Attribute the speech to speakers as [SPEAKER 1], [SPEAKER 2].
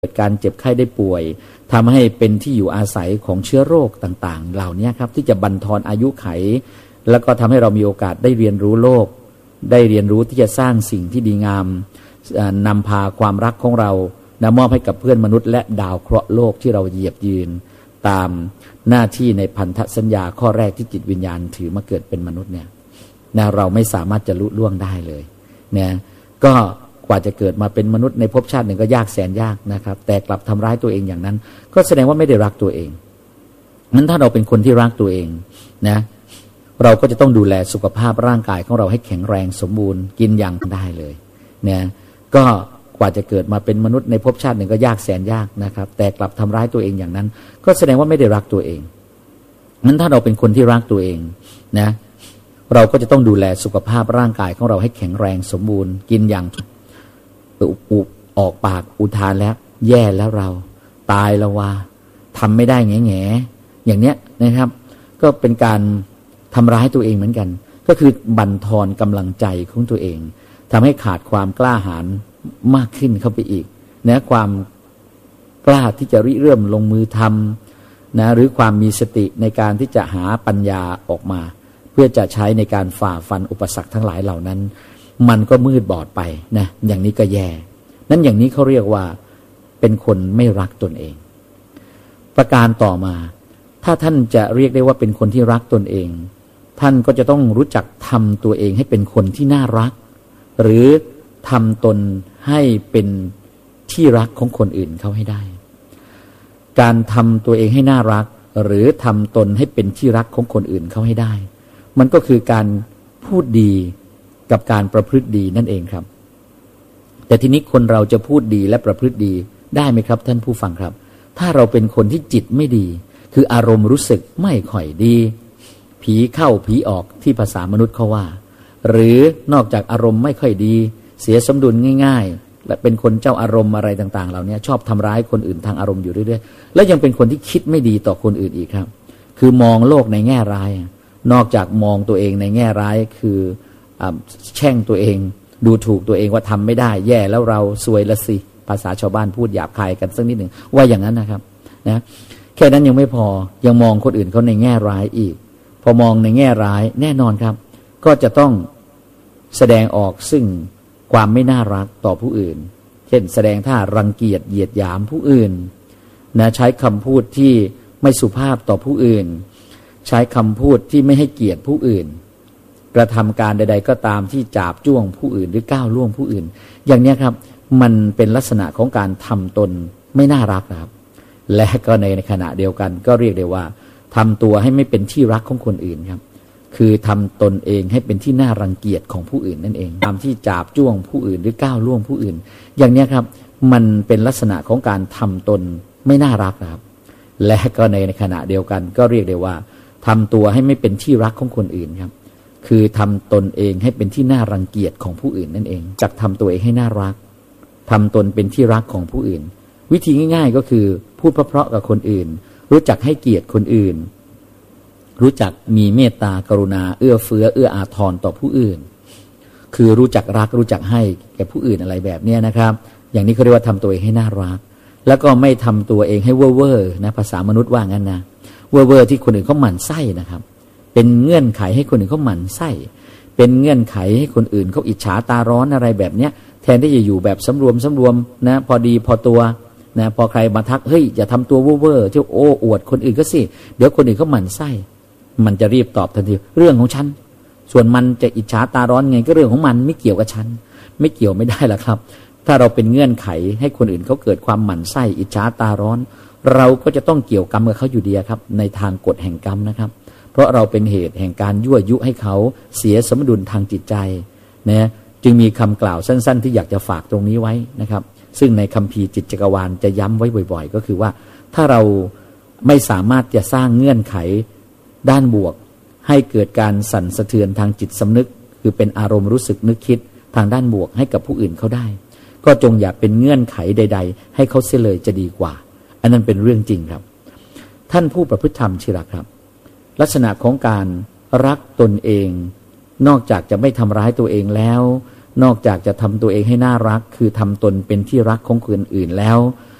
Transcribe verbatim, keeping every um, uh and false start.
[SPEAKER 1] เกิดการเจ็บไข้ได้ป่วยทำให้เป็นที่อยู่อาศัยของเชื้อโรคต่างๆเหล่านี้ครับที่จะบั่นทอนอายุไขแล้วก็ทำให้เรามีโอกาสได้เรียนรู้โลกได้เรียนรู้ที่จะสร้างสิ่งที่ดีงามนำพาความรักของเรานะมอบให้กับเพื่อนมนุษย์และดาวเคราะห์โลกที่เราเหยียบยืนตามหน้าที่ในพันธสัญญาข้อแรกที่จิตวิญญาณถือมาเกิดเป็นมนุษย์เนี่ยนะเราไม่สามารถจะลุล่วงได้เลยนะก็กว่าจะเกิดมาเป็นมนุษย์ในภพชาติหนึ่งก็ยากแสนยากนะครับแต่กลับทำร้ายตัวเองอย่างนั้นก็แสดงว่าไม่ได้รักตัวเองงั้นถ้าเราเป็นคนที่รักตัวเองนะเราก็จะต้องดูแลสุขภาพร่างกายของเราให้แข็งแรงสมบูรณ์กินอย่างได้เลยนะก็กว่าจะเกิดมาเป็นมนุษย์ในภพชาติหนึ่งก็ยากแสนยากนะครับแต่กลับทำร้ายตัวเองอย่างนั้นก็แสดงว่าไม่ได้รักตัวเองงั้นถ้าเราเป็นคนที่รักตัวเองนะเราก็จะต้องดูแลสุขภาพร่างกายของเราให้แข็งแรงสมบูรณ์กินอย่างอุบออกปากอุทานแล้วแย่แล้วเราตายแล้วว่าทำไม่ได้แง่แง่อย่างเนี้ยนะครับก็เป็นการทำร้ายตัวเองเหมือนกันก็คือบั่นทอนกำลังใจของตัวเองทำให้ขาดความกล้าหาญมากขึ้นเข้าไปอีกนะความกล้าที่จะริเริ่มลงมือทำนะหรือความมีสติในการที่จะหาปัญญาออกมาเพื่อจะใช้ในการฝ่าฟันอุปสรรคทั้งหลายเหล่านั้นมันก็มืดบอดไปนะอย่างนี้ก็แย่นั้นอย่างนี้เขาเรียกว่าเป็นคนไม่รักตนเองประการต่อมาถ้าท่านจะเรียกได้ว่าเป็นคนที่รักตนเองท่านก็จะต้องรู้จักทำตัวเองให้เป็นคนที่น่ารักหรือทำตนให้เป็นที่รักของคนอื่นเขาให้ได้การทำตัวเองให้น่ารักหรือทำตนให้เป็นที่รักของคนอื่นเขาให้ได้มันก็คือการพูดดีกับการประพฤติดีนั่นเองครับแต่ทีนี้คนเราจะพูดดีและประพฤติดีได้ไหมครับท่านผู้ฟังครับถ้าเราเป็นคนที่จิตไม่ดีคืออารมณ์รู้สึกไม่ค่อยดีผีเข้าผีออกที่ภาษามนุษย์เขาว่าหรือนอกจากอารมณ์ไม่ค่อยดีเสียสมดุลง่ายๆและเป็นคนเจ้าอารมณ์อะไรต่างๆเหล่านี้ชอบทำร้ายคนอื่นทางอารมณ์อยู่เรื่อยๆแล้วยังเป็นคนที่คิดไม่ดีต่อคนอื่นอีกครับคือมองโลกในแง่ร้ายนอกจากมองตัวเองในแง่ร้ายคือแช่งตัวเองดูถูกตัวเองว่าทำไม่ได้แย่แล้วเราซวยละสิภาษาชาวบ้านพูดหยาบคายกันสักนิดหนึ่งว่าอย่างนั้นนะครับนะแค่นั้นยังไม่พอยังมองคนอื่นเขาในแง่ร้ายอีกพอมองในแง่ร้ายแน่นอนครับก็จะต้องแสดงออกซึ่งความไม่น่ารักต่อผู้อื่นเช่นแสดงท่ารังเกียจเหยียดหยามผู้อื่นนะใช้คำพูดที่ไม่สุภาพต่อผู้อื่นใช้คำพูดที่ไม่ให้เกียรติผู้อื่นกระทำการใดๆก็ตามที่จาบจ้วงผู้อื่นหรือก้าวล่วงผู้อื่นอย่างนี้ครับมันเป็นลักษณะของการทำตนไม่น่ารักนะครับและก็ในขณะเดียวกันก็เรียกได้ว่าทำตัวให้ไม่เป็นที่รักของคนอื่นครับคือทำตนเองให้เป็นที่น่ารังเกียจของผู้อื่นนั่นเองตามที่จาบจ้วงผู้อื่นหรือก้าวล่วงผู้อื่นอย่างนี้ครับมันเป็นลักษณะของการทำตนไม่น่ารักนะครับและก็ในขณะเดียวกันก็เรียกได้ว่าทำตัวให้ไม่เป็นที่รักของคนอื่นครับคือทำตนเองให้เป็นที่น่ารังเกียจของผู้อื่นนั่นเองจักทำตัวเองให้น่ารักทำตนเป็นที่รักของผู้อื่นวิธีง่ายๆก็คือพูดเพราะๆกับคนอื่นรู้จักให้เกียรติคนอื่นรู้จักมีเมตตากรุณาเอื้อเฟื้อเอื้ออาทรต่อผู้อื่นคือรู้จักรักรู้จักให้แก่ผู้อื่นอะไรแบบนี้นะครับอย่างนี้เขาเรียกว่าทำตัวเองให้น่ารักแล้วก็ไม่ทำตัวเองให้เว่อร์ๆนะภาษามนุษย์ว่างั้นนะเว่อร์ๆที่คนอื่นเขาหมั่นไส้นะครับเป็นเงื่อนไขให้คนอื่นเขาหมั่นไส้เป็นเงื่อนไขให้คนอื่นเขาอิจฉาตาร้อนอะไรแบบเนี้ยแทนที่จะอยู่แบบสำรวมสำรวมนะพอดีพอตัวนะพอใครมาทักเฮ้ยอย่าทำตัวเว่อร์ๆเที่ยวโอ้อวดคนอื่นก็สิเดี๋ยวคนอื่นเขาหมั่นไส้มันจะรีบตอบทันทีเรื่องของฉันส่วนมันจะอิจฉาตาร้อนไงก็เรื่องของมันไม่เกี่ยวกับฉันไม่เกี่ยวไม่ได้หรอกครับถ้าเราเป็นเงื่อนไขให้คนอื่นเขาเกิดความหมั่นไส้อิจฉาตาร้อนเราก็จะต้องเกี่ยวกรรมกับเขาอยู่ดีครับในทางกฎแห่งกรรมนะครับเพราะเราเป็นเหตุแห่งการยั่วยุให้เขาเสียสมดุลทางจิตใจนะจึงมีคำกล่าวสั้นๆที่อยากจะฝากตรงนี้ไว้นะครับซึ่งในคัมภีร์จิตจักรวาลจะย้ำไว้บ่อยๆก็คือว่าถ้าเราไม่สามารถจะสร้างเงื่อนไขด้านบวกให้เกิดการสั่นสะเทือนทางจิตสำนึกคือเป็นอารมณ์รู้สึกนึกคิดทางด้านบวกให้กับผู้อื่นเขาได้ก็จงอย่าเป็นเงื่อนไขใดๆให้เขาเสียเลยจะดีกว่าอันนั้นเป็นเรื่องจริงครับท่านผู้ประพฤติธรรมที่รักครับลักษณะของการรักตนเองนอกจากจะไม่ทำร้ายตัวเองแล้วนอกจากจะทำตัวเองให้น่ารักคือทำตนเป็นที่รักของคนอื่นแล้ว